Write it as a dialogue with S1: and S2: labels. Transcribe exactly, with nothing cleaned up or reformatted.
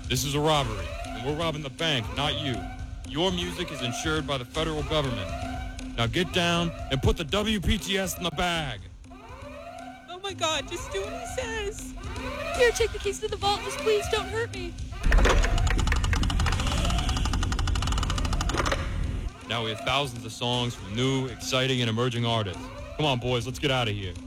S1: This is a robbery, and we're robbing the bank, not you. Your music is insured by the federal government. Now get down and put the W P T S in the bag.
S2: Oh my God, just do what he says.
S3: Here, take the keys to the vault. Just please don't hurt me.
S1: Now we have thousands of songs from new, exciting, and emerging artists. Come on, boys, let's get out of here.